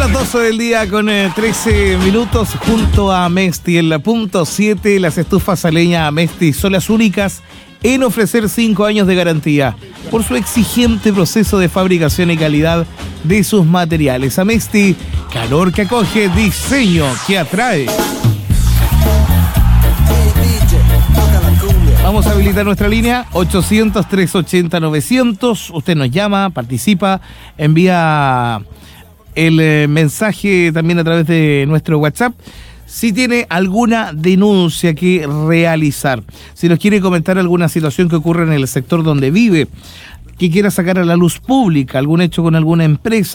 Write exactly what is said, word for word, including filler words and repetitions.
las doce del día con eh, trece minutos junto a Amesti. En la punto siete, las estufas a leña Amesti son las únicas en ofrecer cinco años de garantía por su exigente proceso de fabricación y calidad de sus materiales. Amesti, calor que acoge, diseño que atrae. Vamos a habilitar nuestra línea ochocientos, trescientos ochenta, novecientos. Usted nos llama, participa, envía el eh, mensaje también a través de nuestro WhatsApp si tiene alguna denuncia que realizar, si nos quiere comentar alguna situación que ocurre en el sector donde vive, que quiera sacar a la luz pública, algún hecho con alguna empresa.